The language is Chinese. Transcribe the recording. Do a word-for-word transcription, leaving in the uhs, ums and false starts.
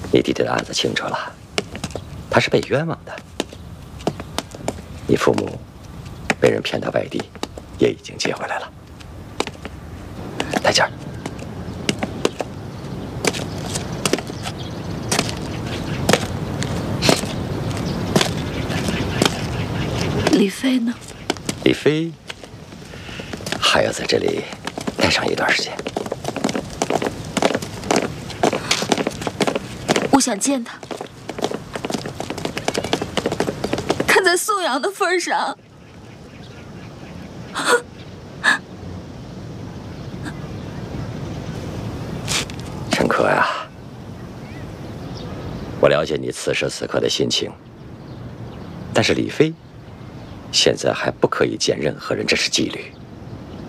你弟弟的案子清楚了，他是被冤枉的。你父母被人骗到外地，也已经接回来了。带劲儿！ 李飞呢？ 李飞还要在这里待上一段时间。 我想见他，看在宋阳的份上。 陈可呀，我了解你此时此刻的心情，但是李飞现在还不可以见任何人，这是纪律。